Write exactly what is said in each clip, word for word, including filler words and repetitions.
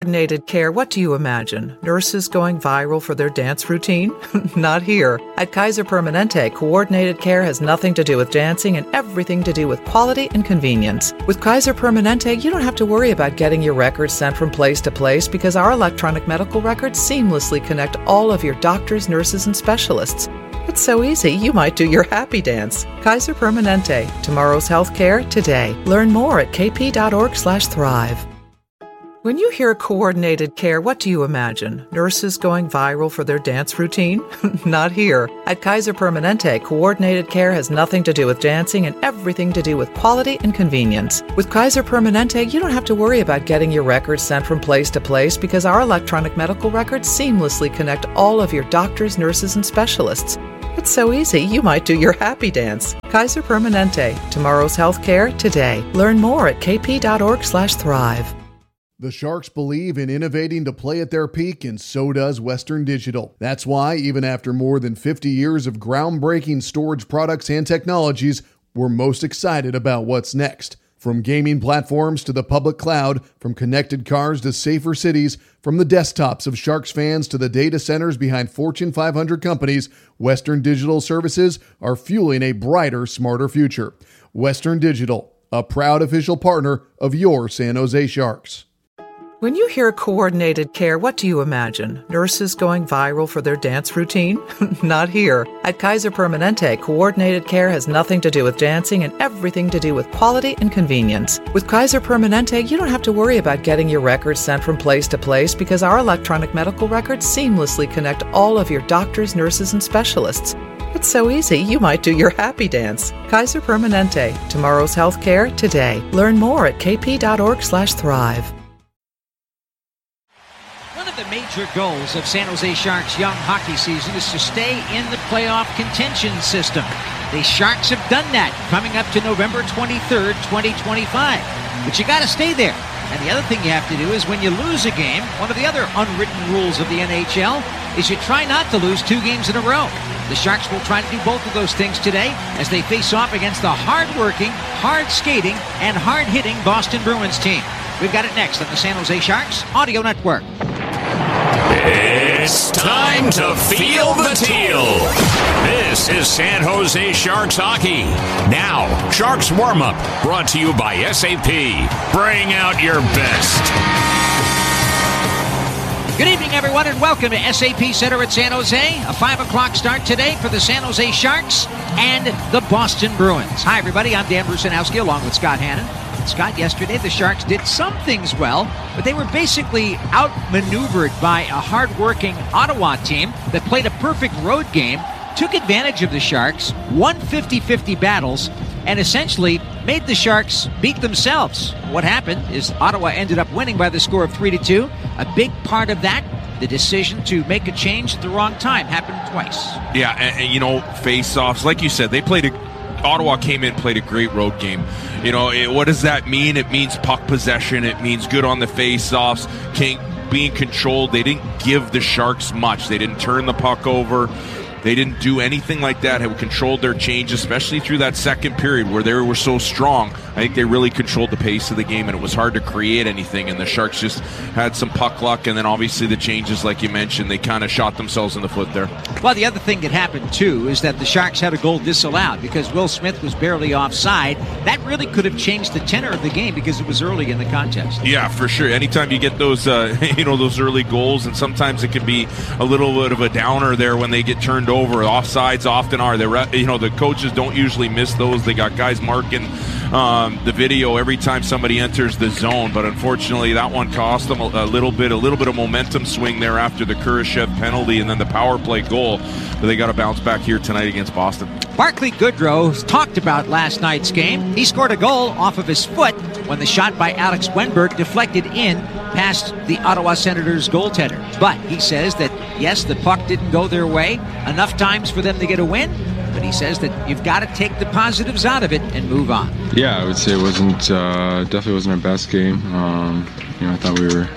Coordinated care, what do you imagine? Nurses going viral for their dance routine? Not here. At Kaiser Permanente, coordinated care has nothing to do with dancing and everything to do with quality and convenience. With Kaiser Permanente, you don't have to worry about getting your records sent from place to place because our electronic medical records seamlessly connect all of your doctors, nurses, and specialists. It's so easy, you might do your happy dance. Kaiser Permanente, tomorrow's healthcare today. Learn more at kp.org slash thrive. When you hear coordinated care, what do you imagine? Nurses going viral for their dance routine? Not here. At Kaiser Permanente, coordinated care has nothing to do with dancing and everything to do with quality and convenience. With Kaiser Permanente, you don't have to worry about getting your records sent from place to place because our electronic medical records seamlessly connect all of your doctors, nurses, and specialists. It's so easy, you might do your happy dance. Kaiser Permanente, tomorrow's healthcare today. Learn more at kp.org slash thrive. The Sharks believe in innovating to play at their peak, and so does Western Digital. That's why, even after more than fifty years of groundbreaking storage products and technologies, we're most excited about what's next. From gaming platforms to the public cloud, from connected cars to safer cities, from the desktops of Sharks fans to the data centers behind Fortune five hundred companies, Western Digital services are fueling a brighter, smarter future. Western Digital, a proud official partner of your San Jose Sharks. When you hear coordinated care, what do you imagine? Nurses going viral for their dance routine? Not here. At Kaiser Permanente, coordinated care has nothing to do with dancing and everything to do with quality and convenience. With Kaiser Permanente, you don't have to worry about getting your records sent from place to place because our electronic medical records seamlessly connect all of your doctors, nurses, and specialists. It's so easy, you might do your happy dance. Kaiser Permanente, tomorrow's healthcare today. Learn more at kp.org slash thrive. The major goals of San Jose Sharks' young hockey season is to stay in the playoff contention system. The Sharks have done that coming up to November twenty-third, twenty twenty-five. But you got to stay there. And the other thing you have to do is when you lose a game, one of the other unwritten rules of the N H L is you try not to lose two games in a row. The Sharks will try to do both of those things today as they face off against the hard-working, hard-skating, and hard-hitting Boston Bruins team. We've got it next on the San Jose Sharks Audio Network. It's time to feel the teal. This is San Jose Sharks hockey. Now, Sharks warm-up brought to you by S A P. Bring out your best. Good evening, everyone, and welcome to S A P Center at San Jose. A five o'clock start today for the San Jose Sharks and the Boston Bruins. Hi, everybody. I'm Dan Brusinowski along with Scott Hannon. Scott, yesterday the Sharks did some things well, but they were basically outmaneuvered by a hard-working Ottawa team that played a perfect road game, took advantage of the Sharks, won fifty-fifty battles, and essentially made the Sharks beat themselves. What happened is Ottawa ended up winning by the score of three to two. A big part of that, the decision to make a change at the wrong time, happened twice. Yeah, and, and you know, face-offs, like you said, they played a Ottawa came in, played a great road game. You know, it, what does that mean? It means puck possession. It means good on the face-offs, being controlled. They didn't give the Sharks much. They didn't turn the puck over. They didn't do anything like that. Have controlled their change, especially through that second period where they were so strong. I think they really controlled the pace of the game, and it was hard to create anything. And the Sharks just had some puck luck, and then obviously the changes, like you mentioned, they kind of shot themselves in the foot there. Well, the other thing that happened, too, is that the Sharks had a goal disallowed because Will Smith was barely offside. That really could have changed the tenor of the game because it was early in the contest. Yeah, for sure. Anytime you get those, uh, you know, those early goals, and sometimes it can be a little bit of a downer there when they get turned over. Offsides often are. They, you know, the coaches don't usually miss those. They got guys marking um, the video every time somebody enters the zone. But unfortunately, that one cost them a, a little bit, a little bit of momentum swing there after the Kurashev penalty and then the power play goal. But they got to bounce back here tonight against Boston. Barclay Goodrow talked about last night's game. He scored a goal off of his foot when the shot by Alex Wenberg deflected in past the Ottawa Senators goaltender. But he says that, yes, the puck didn't go their way enough times for them to get a win, but he says that you've got to take the positives out of it and move on. Yeah, I would say it wasn't, uh, definitely wasn't our best game. Um, you know, I thought we were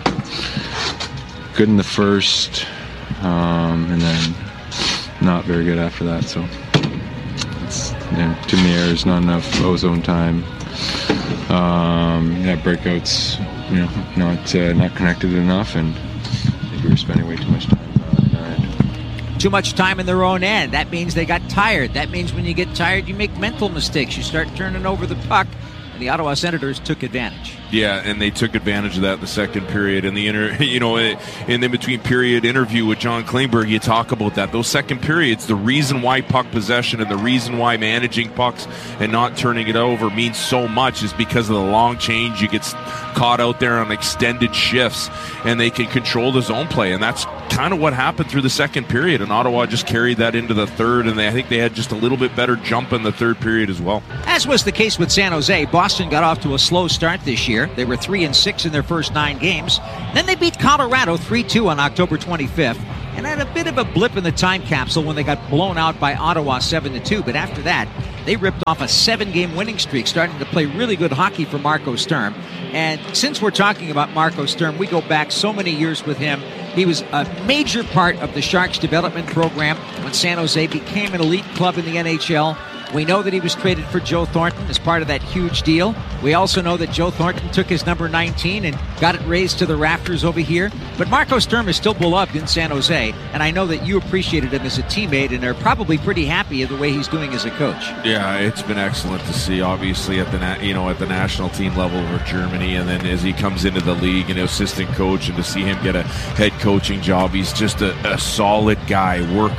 good in the first, um, and then not very good after that, so it's, you know, too many errors, not enough ozone time. um, yeah, breakouts, you know, not uh, not connected enough, and I think we were spending way too much time uh, in our end. Too much time in their own end. That means they got tired. That means when you get tired, you make mental mistakes. You start turning over the puck. The Ottawa Senators took advantage. Yeah, and they took advantage of that in the second period. And the inter, you know, in the between period interview with John Klingberg, you talk about that. Those second periods, the reason why puck possession and the reason why managing pucks and not turning it over means so much is because of the long change. You get caught out there on extended shifts, and they can control the zone play, and that's kind of what happened through the second period. And Ottawa just carried that into the third, and they, I think they had just a little bit better jump in the third period as well. As was the case with San Jose, Boston got off to a slow start this year. They were three and six in their first nine games. Then they beat Colorado three two on October twenty-fifth, and had a bit of a blip in the time capsule when they got blown out by Ottawa seven to two. But after that, they ripped off a seven-game winning streak, starting to play really good hockey for Marco Sturm. And since we're talking about Marco Sturm, we go back so many years with him. He was a major part of the Sharks development program when San Jose became an elite club in the N H L. We know that he was traded for Joe Thornton as part of that huge deal. We also know that Joe Thornton took his number nineteen and got it raised to the rafters over here. But Marco Sturm is still beloved in San Jose, and I know that you appreciated him as a teammate and are probably pretty happy with the way he's doing as a coach. Yeah, it's been excellent to see, obviously, at the na- you know at the national team level for Germany, and then as he comes into the league and assistant coach, and to see him get a head coaching job. He's just a, a solid guy, work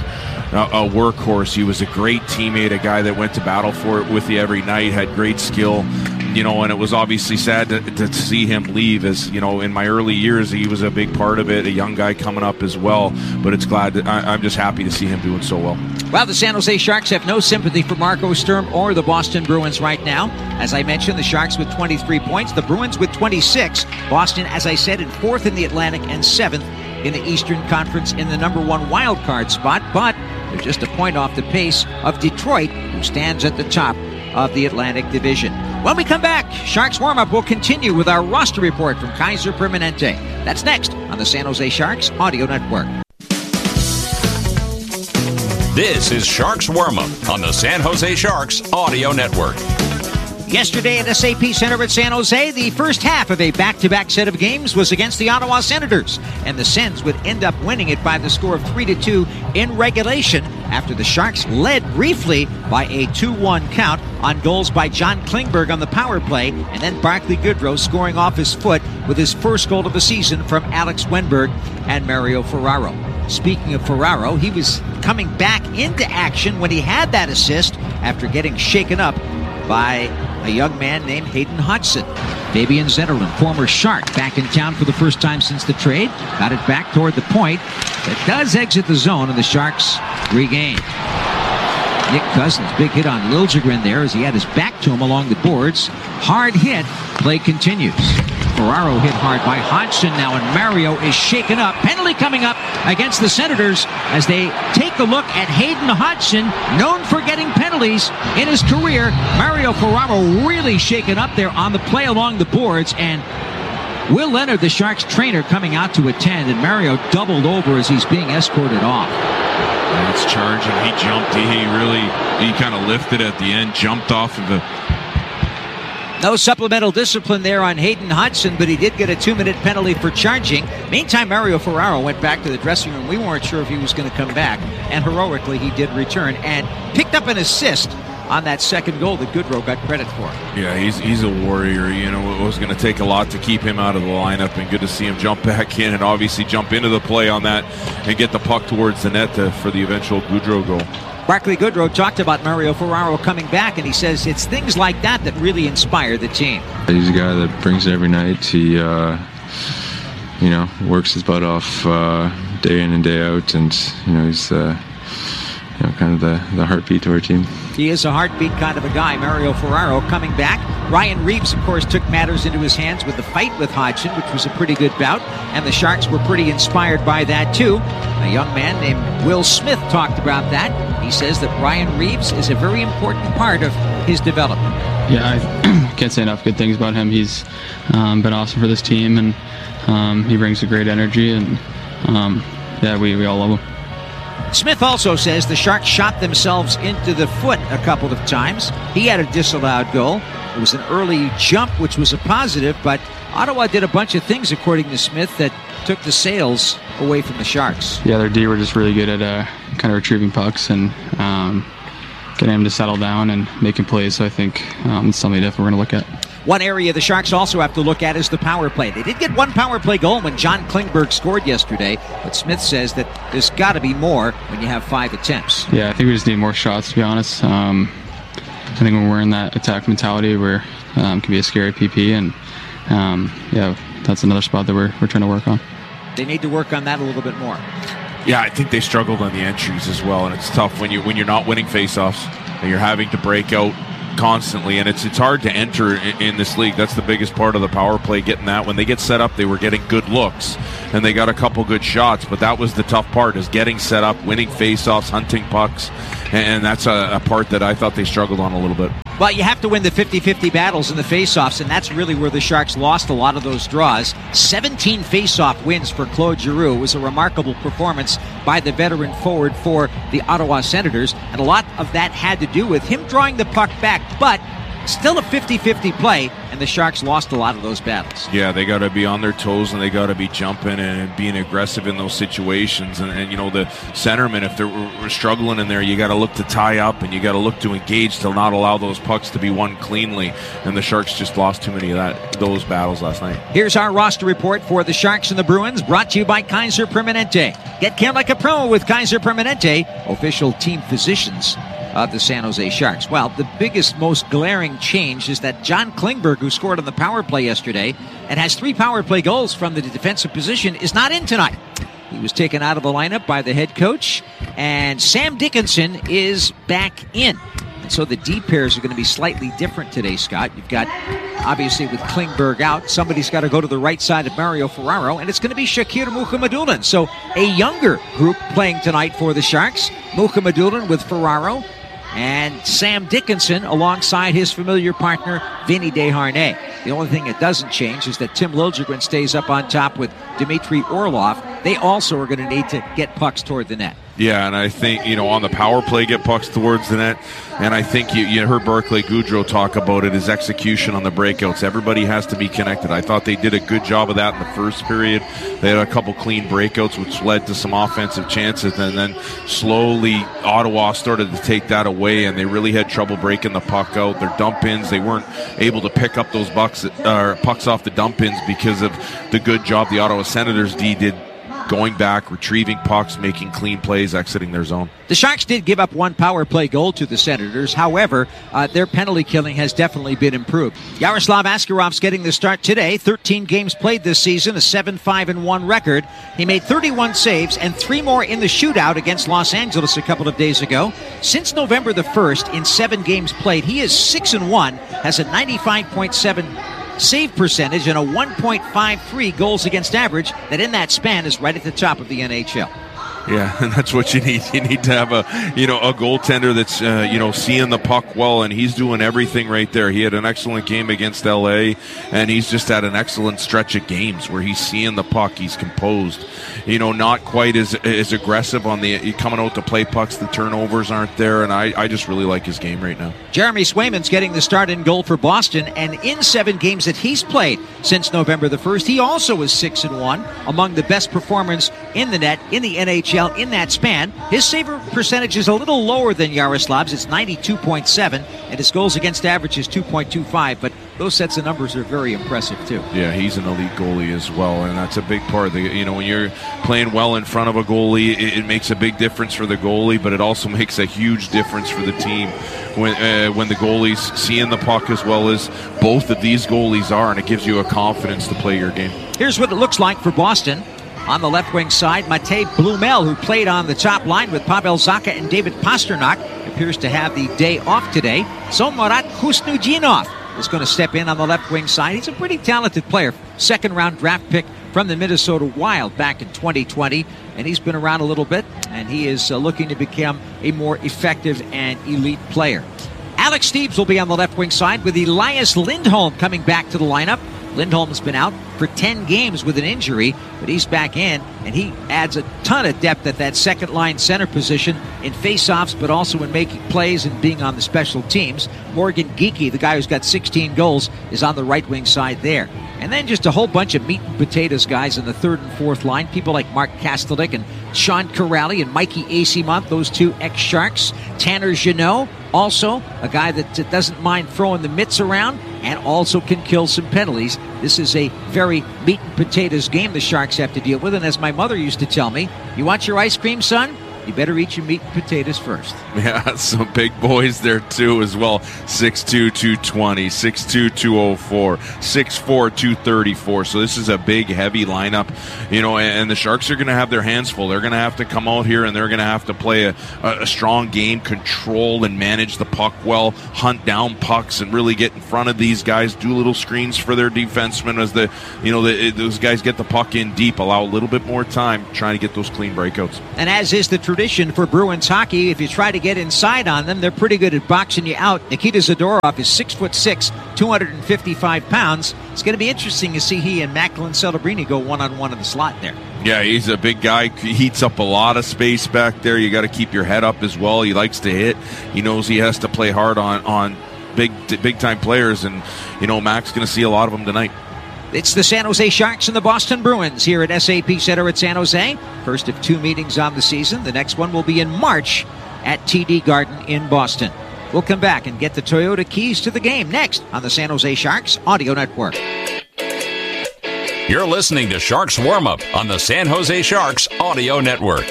a workhorse. He was a great teammate, a guy that went to battle for it with you every night, had great skill, you know, and it was obviously sad to, to see him leave. As you know, in my early years, he was a big part of it, a young guy coming up as well, but it's glad that I, I'm just happy to see him doing so well. Well, the San Jose Sharks have no sympathy for Marco Sturm or the Boston Bruins right now. As I mentioned, the Sharks with twenty-three points, the Bruins with twenty-six. Boston, as I said, in fourth in the Atlantic and seventh in the Eastern Conference in the number one wild card spot, but they're just a point off the pace of Detroit, who stands at the top of the Atlantic Division. When we come back, Sharks Warm-Up will continue with our roster report from Kaiser Permanente. That's next on the San Jose Sharks Audio Network. This is Sharks Warm-Up on the San Jose Sharks Audio Network. Yesterday at S A P Center at San Jose, the first half of a back-to-back set of games was against the Ottawa Senators, and the Sens would end up winning it by the score of three to two in regulation after the Sharks led briefly by a two one count on goals by John Klingberg on the power play, and then Barclay Goodrow scoring off his foot with his first goal of the season from Alex Wenberg and Mario Ferraro. Speaking of Ferraro, he was coming back into action when he had that assist after getting shaken up by a young man named Hayden Hodgson. Fabian Zetterlund, former Shark, back in town for the first time since the trade. Got it back toward the point. It does exit the zone, and the Sharks regain. Nick Cousins, big hit on Liljegren there as he had his back to him along the boards. Hard hit. Play continues. Ferraro hit hard by Hodgson now, and Mario is shaken up. Penalty coming up against the Senators as they take a look at Hayden Hodgson, known for getting penalties in his career. Mario Ferraro really shaken up there on the play along the boards, and Will Leonard, the Sharks trainer, coming out to attend, and Mario doubled over as he's being escorted off. It's charging. He jumped. He, he really, he kind of lifted at the end, jumped off of the... No supplemental discipline there on Hayden Hodgson, but he did get a two-minute penalty for charging. Meantime, Mario Ferraro went back to the dressing room. We weren't sure if he was going to come back, and heroically he did return and picked up an assist on that second goal that Goodrow got credit for. Yeah, he's he's a warrior. You know, it was going to take a lot to keep him out of the lineup, and good to see him jump back in and obviously jump into the play on that and get the puck towards the net to, for the eventual Goodrow goal. Barclay Goodrow talked about Mario Ferraro coming back, and he says it's things like that that really inspire the team. He's a guy that brings it every night. He, uh, you know, works his butt off uh, day in and day out, and you know he's uh, you know kind of the, the heartbeat to our team. He is a heartbeat kind of a guy, Mario Ferraro, coming back. Ryan Reeves, of course, took matters into his hands with the fight with Hodgson, which was a pretty good bout, and the Sharks were pretty inspired by that, too. A young man named Will Smith talked about that. He says that Ryan Reeves is a very important part of his development. Yeah, I can't say enough good things about him. He's um, been awesome for this team, and um, he brings a great energy, and um, yeah, we, we all love him. Smith also says the Sharks shot themselves into the foot a couple of times. He had a disallowed goal. It was an early jump, which was a positive, but Ottawa did a bunch of things, according to Smith, that took the sails away from the Sharks. Yeah, their D were just really good at uh, kind of retrieving pucks and um, getting him to settle down and making plays. So I think um, it's something definitely we're going to look at. One area the Sharks also have to look at is the power play. They did get one power play goal when John Klingberg scored yesterday, but Smith says that there's got to be more when you have five attempts. Yeah, I think we just need more shots, to be honest. Um, I think when we're in that attack mentality, where um, can be a scary P P, and um, yeah, that's another spot that we're we're trying to work on. They need to work on that a little bit more. Yeah, I think they struggled on the entries as well, and it's tough when you when you're not winning faceoffs and you're having to break out constantly, and it's it's hard to enter in, in this league. That's the biggest part of the power play, getting that. When they get set up, they were getting good looks, and they got a couple good shots, but that was the tough part, is getting set up, winning faceoffs, hunting pucks, and, and that's a, a part that I thought they struggled on a little bit. Well, you have to win the fifty-fifty battles in the faceoffs, and that's really where the Sharks lost a lot of those draws. seventeen faceoff wins for Claude Giroux. It was a remarkable performance by the veteran forward for the Ottawa Senators, and a lot of that had to do with him drawing the puck back, but still a fifty-fifty play, and the Sharks lost a lot of those battles. Yeah, they got to be on their toes, and they got to be jumping and being aggressive in those situations. And, and you know, the centermen, if they're struggling in there, you got to look to tie up, and you got to look to engage to not allow those pucks to be won cleanly. And the Sharks just lost too many of that those battles last night. Here's our roster report for the Sharks and the Bruins, brought to you by Kaiser Permanente. Get care like a pro with Kaiser Permanente, official team physicians of the San Jose Sharks. Well, the biggest, most glaring change is that John Klingberg, who scored on the power play yesterday and has three power play goals from the defensive position, is not in tonight. He was taken out of the lineup by the head coach, and Sam Dickinson is back in. And so the D pairs are going to be slightly different today, Scott. You've got, obviously, with Klingberg out, somebody's got to go to the right side of Mario Ferraro, and it's going to be Shakir Mukhamadullin. So a younger group playing tonight for the Sharks. Mukhamadullin with Ferraro, and Sam Dickinson alongside his familiar partner, Vinny Desharnais. The only thing that doesn't change is that Tim Liljegren stays up on top with Dmitry Orlov. They also are going to need to get pucks toward the net. Yeah, and I think, you know, on the power play, get pucks towards the net. And I think you, you heard Barclay Goodrow talk about it, his execution on the breakouts. Everybody has to be connected. I thought they did a good job of that in the first period. They had a couple clean breakouts, which led to some offensive chances. And then slowly Ottawa started to take that away, and they really had trouble breaking the puck out. Their dump-ins, they weren't able to pick up those bucks, uh, pucks off the dump-ins because of the good job the Ottawa Senators D did going back, retrieving pucks, making clean plays, exiting their zone. The Sharks did give up one power play goal to the Senators. However, uh, their penalty killing has definitely been improved. Yaroslav Askarov's getting the start today. thirteen games played this season, a seven five and one record. He made thirty-one saves and three more in the shootout against Los Angeles a couple of days ago. Since November the first, in seven games played, he is six and one, has a ninety-five point seven save percentage and a one point five three goals against average that in that span is right at the top of the N H L. Yeah, and that's what you need. You need to have a, you know, a goaltender that's, uh, you know, seeing the puck well, and he's doing everything right there. He had an excellent game against L A, and he's just had an excellent stretch of games where he's seeing the puck, he's composed, you know, not quite as as aggressive on the coming out to play pucks. The turnovers aren't there, and I, I just really like his game right now. Jeremy Swayman's getting the start in goal for Boston, and in seven games that he's played since November the first, he also is six and one, among the best performers in the net in the N H L in that span. His save percentage is a little lower than Yaroslav's. It's ninety-two point seven, and his goals against average is two point two five, but those sets of numbers are very impressive too. Yeah, he's an elite goalie as well, and that's a big part of the, you know, when you're playing well in front of a goalie, it, it makes a big difference for the goalie, but it also makes a huge difference for the team when uh, when the goalie's seeing the puck as well as both of these goalies are, and it gives you a confidence to play your game. Here's what it looks like for Boston. On the left wing side, Matej Blumel, who played on the top line with Pavel Zacha and David Pasternak, appears to have the day off today. So Marat Khusnutdinov is going to step in on the left wing side. He's a pretty talented player. Second round draft pick from the Minnesota Wild back in twenty twenty. And he's been around a little bit, and he is uh, looking to become a more effective and elite player. Alex Steeves will be on the left wing side with Elias Lindholm coming back to the lineup. Lindholm's been out for ten games with an injury, but he's back in, and he adds a ton of depth at that second-line center position in faceoffs, but also in making plays and being on the special teams. Morgan Geekie, the guy who's got sixteen goals, is on the right wing side there. And then just a whole bunch of meat and potatoes guys in the third and fourth line. People like Mark Kastelic and Sean Corrali and Mikey Asimont, those two ex-Sharks. Tanner Jeannot, also a guy that doesn't mind throwing the mitts around and also can kill some penalties. This is a very meat and potatoes game the Sharks have to deal with. And as my mother used to tell me, you want your ice cream, son? You better eat your meat and potatoes first. Yeah, some big boys there too as well. six two, two twenty, six two, two oh four, six four, two thirty-four. So this is a big, heavy lineup, you know, and the Sharks are going to have their hands full. They're going to have to come out here and they're going to have to play a, a strong game, control and manage the puck well, hunt down pucks and really get in front of these guys, do little screens for their defensemen as the, you know, the, those guys get the puck in deep, allow a little bit more time trying to get those clean breakouts. And as is the tradition for Bruins hockey, if you try to get inside on them, they're pretty good at boxing you out. Nikita Zadorov is six foot six, two hundred fifty-five pounds. It's going to be interesting to see he and Macklin Celebrini go one on one in the slot there. Yeah, he's a big guy. He heats up a lot of space back there. You got to keep your head up as well. He likes to hit. He knows he has to play hard on on big big time players, and you know Mac's going to see a lot of them tonight. It's the San Jose Sharks and the Boston Bruins here at S A P Center at San Jose. First of two meetings on the season. The next one will be in March at T D Garden in Boston. We'll come back and get the Toyota keys to the game next on the San Jose Sharks Audio Network. You're listening to Sharks Warm-Up on the San Jose Sharks Audio Network.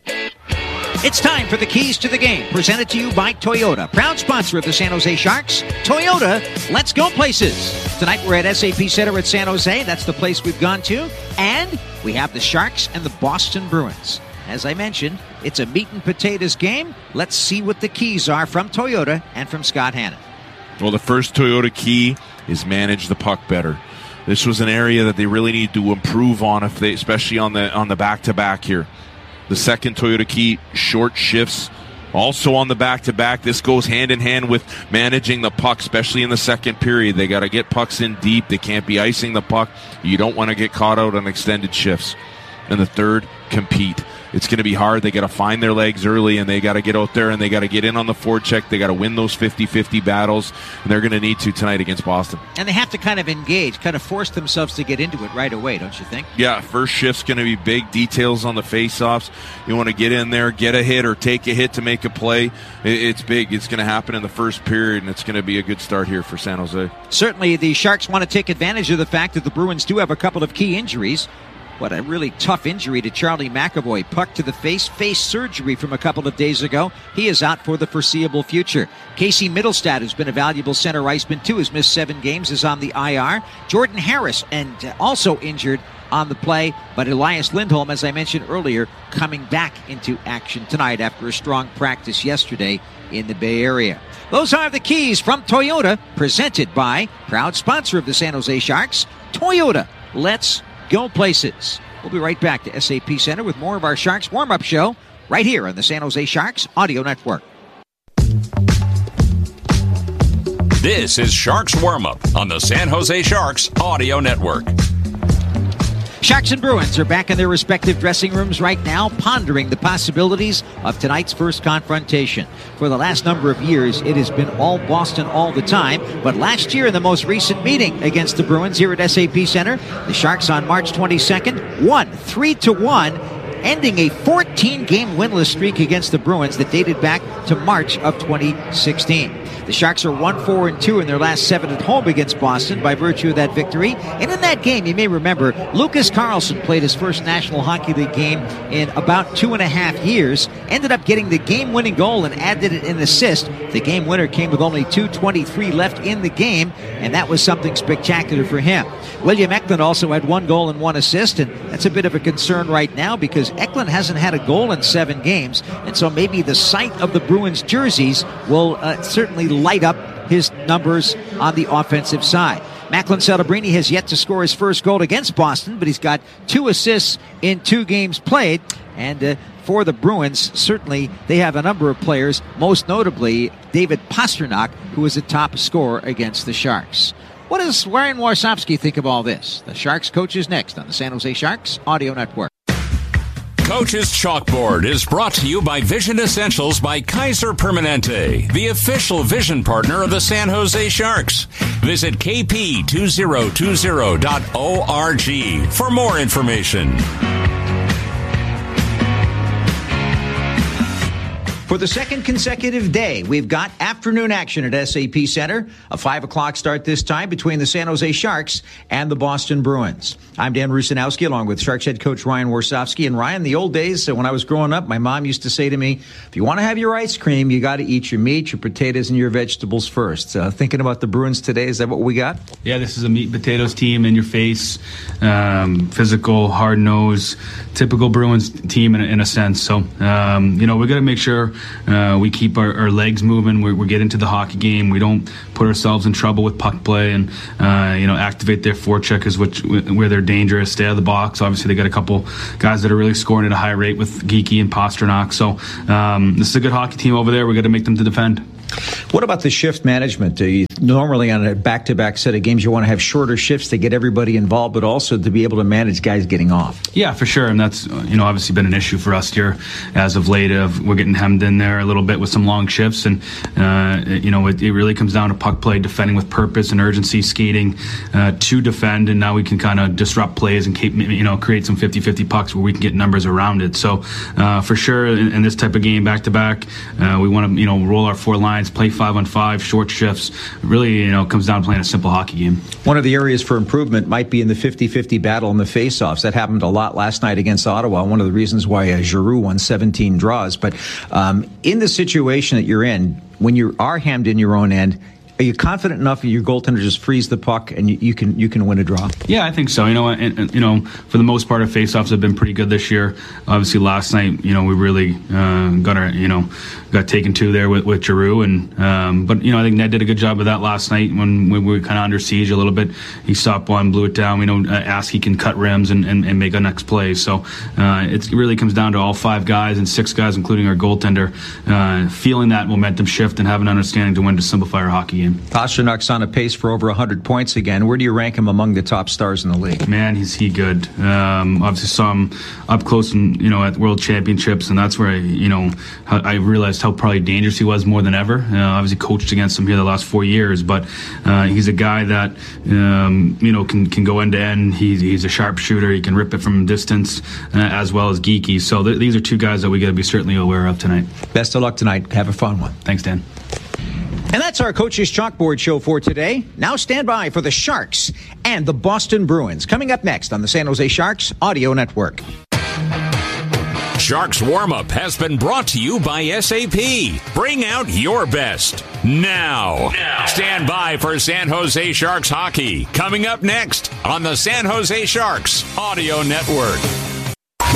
It's time for the keys to the game, presented to you by Toyota, proud sponsor of the San Jose Sharks. Toyota, let's go places. Tonight we're at S A P Center at San Jose. That's the place we've gone to. And we have the Sharks and the Boston Bruins. As I mentioned, it's a meat and potatoes game. Let's see what the keys are from Toyota and from Scott Hannon. Well, the first Toyota key is manage the puck better. This was an area that they really need to improve on, if they, especially on the on the back-to-back here. The second Toyota key, short shifts. Also on the back-to-back, this goes hand-in-hand with managing the puck, especially in the second period. They got to get pucks in deep. They can't be icing the puck. You don't want to get caught out on extended shifts. And the third, compete. It's going to be hard. They got to find their legs early, and they got to get out there, and they got to get in on the forecheck. They got to win those fifty-fifty battles, and they're going to need to tonight against Boston. And they have to kind of engage, kind of force themselves to get into it right away, don't you think? Yeah, first shift's going to be big. Details on the faceoffs. You want to get in there, get a hit, or take a hit to make a play. It's big. It's going to happen in the first period, and it's going to be a good start here for San Jose. Certainly, the Sharks want to take advantage of the fact that the Bruins do have a couple of key injuries. What a really tough injury to Charlie McAvoy. Puck to the face, face surgery from a couple of days ago. He is out for the foreseeable future. Casey Middlestad, who's been a valuable center iceman too, has missed seven games, is on the I R. Jordan Harris, and also injured on the play, but Elias Lindholm, as I mentioned earlier, coming back into action tonight after a strong practice yesterday in the Bay Area. Those are the keys from Toyota, presented by proud sponsor of the San Jose Sharks, Toyota. Let's go places. We'll be right back to S A P Center with more of our Sharks warm-up show right here on the San Jose Sharks Audio Network. This is Sharks Warm-Up on the San Jose Sharks Audio Network. Sharks and Bruins are back in their respective dressing rooms right now, pondering the possibilities of tonight's first confrontation. For the last number of years, it has been all Boston all the time, but last year in the most recent meeting against the Bruins here at S A P Center, the Sharks on March twenty-second won three to one, ending a fourteen-game winless streak against the Bruins that dated back to March of twenty sixteen. The Sharks are one four and two in their last seven at home against Boston by virtue of that victory. And in that game, you may remember, Lucas Carlson played his first National Hockey League game in about two and a half years, ended up getting the game-winning goal and added it an assist. The game winner came with only two twenty-three left in the game, and that was something spectacular for him. William Eklund also had one goal and one assist, and that's a bit of a concern right now because Eklund hasn't had a goal in seven games, and so maybe the sight of the Bruins jerseys will uh, certainly light up his numbers on the offensive side. Macklin Celebrini has yet to score his first goal against Boston, but he's got two assists in two games played. And uh, for the Bruins, certainly they have a number of players, most notably David Pastrnak, who is a top scorer against the Sharks. What does Ryan Warsofsky think of all this? The Sharks coach is next on the San Jose Sharks Audio Network. Coach's Chalkboard is brought to you by Vision Essentials by Kaiser Permanente, the official vision partner of the San Jose Sharks. Visit k p two zero two zero dot org for more information. For the second consecutive day, we've got afternoon action at S A P Center. A five o'clock start this time between the San Jose Sharks and the Boston Bruins. I'm Dan Rusanowski, along with Sharks head coach Ryan Warsofsky. And Ryan, the old days, when I was growing up, my mom used to say to me, if you want to have your ice cream, you got to eat your meat, your potatoes, and your vegetables first. Uh, thinking about the Bruins today, is that what we got? Yeah, this is a meat and potatoes team, in your face, um, physical, hard-nosed, typical Bruins team in a, in a sense. So, um, you know, we got to make sure Uh, we keep our, our legs moving. We're, we're getting to the hockey game. We don't put ourselves in trouble with puck play, and uh, you know, activate their forecheckers, which where they're dangerous. Stay out of the box. Obviously, they got a couple guys that are really scoring at a high rate with Geeky and Pasternak. So um, this is a good hockey team over there. We got to make them to defend. What about the shift management? Uh, you, normally on a back-to-back set of games, you want to have shorter shifts to get everybody involved, but also to be able to manage guys getting off. Yeah, for sure. And that's, you know, obviously been an issue for us here as of late. Of we're getting hemmed in there a little bit with some long shifts. And, uh, you know, it, it really comes down to puck play, defending with purpose and urgency, skating uh, to defend. And now we can kind of disrupt plays and keep, you know, create some fifty-fifty pucks where we can get numbers around it. So uh, for sure, in, in this type of game, back-to-back, uh, we want to, you know, roll our four lines, play five on five, short shifts. Really, you know, it comes down to playing a simple hockey game. One of the areas for improvement might be in the fifty-fifty battle in the faceoffs. That happened a lot last night against Ottawa. One of the reasons why uh, Giroux won seventeen draws. But um, in the situation that you're in, when you are hammed in your own end, are you confident enough that your goaltender just frees the puck and you, you can you can win a draw? Yeah, I think so. You know, and, and, you know, for the most part, our faceoffs have been pretty good this year. Obviously, last night, you know, we really uh, got our, you know, got taken to there with, with Giroux, and um, but you know, I think Ned did a good job of that last night when we were kind of under siege a little bit. He stopped one, blew it down. We know uh, Askey can cut rims and, and, and make a next play. So uh, it really comes down to all five guys and six guys, including our goaltender, uh, feeling that momentum shift and having an understanding to when to simplify our hockey game. Pasternak's on a pace for over one hundred points again. Where do you rank him among the top stars in the league? Man, he's he good. Um, obviously saw him up close, and you know, at World Championships, and that's where I, you know, I realized how probably dangerous he was more than ever. Uh, obviously coached against him here the last four years, but uh, he's a guy that um, you know can can go end to end. He's he's a sharpshooter. He can rip it from distance uh, as well as geeky. So th- these are two guys that we got to be certainly aware of tonight. Best of luck tonight. Have a fun one. Thanks, Dan. And that's our Coach's Chalkboard show for today. Now stand by for the Sharks and the Boston Bruins. Coming up next on the San Jose Sharks Audio Network. Sharks Warm-Up has been brought to you by S A P. Bring out your best now. now. Stand by for San Jose Sharks hockey. Coming up next on the San Jose Sharks Audio Network.